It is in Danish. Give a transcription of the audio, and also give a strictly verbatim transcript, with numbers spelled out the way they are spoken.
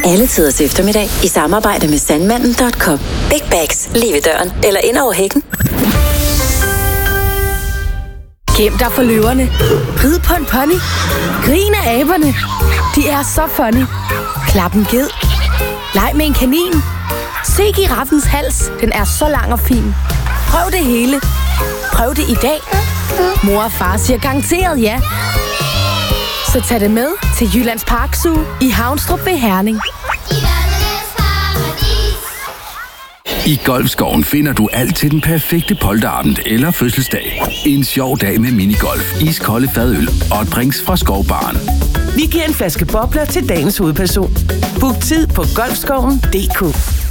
Alle tiders eftermiddag i samarbejde med sandmanden punktum com. Big bags lige ved døren eller ind over hækken. Gem dig for løverne. Rid på en pony. Grin af aberne. De er så funny. Klap en ged. Leg med en kanin. Se giraffens hals. Den er så lang og fin. Prøv det hele. Prøv det i dag. Mor og far siger garanteret ja. Så tag det med til Jyllands Park Zoo i Havnstrup ved Herning. I Golfskoven finder du alt til den perfekte polterabend eller fødselsdag. En sjov dag med minigolf, iskolde fadøl og drinks fra Skovbaren. Vi giver en flaske bobler til dagens hovedperson. Book tid på golfskoven punktum d k.